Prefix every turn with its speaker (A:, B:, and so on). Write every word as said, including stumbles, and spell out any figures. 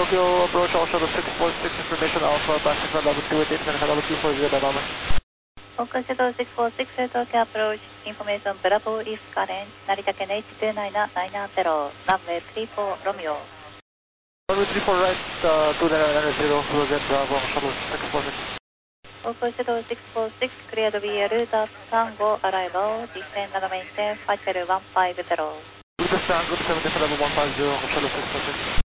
A: Tokyo approach all shuttle six four six information Alpha, passenger level two eight eight, Manhattan level two four zero, Dynamic.
B: Oka Shuttle six four six, Tokyo approach, information Bravo is current, Narita Ken H two nine nine zero, runway three four Romeo.
A: Runway three four right, uh, two nine nine zero, we'll get Bravo, shuttle six four six.
B: Oka Shuttle six four six, cleared via route Tango arrival, descend and maintain flight level one five zero.
A: Route Tango, seven seven level one five zero, shuttle six four six.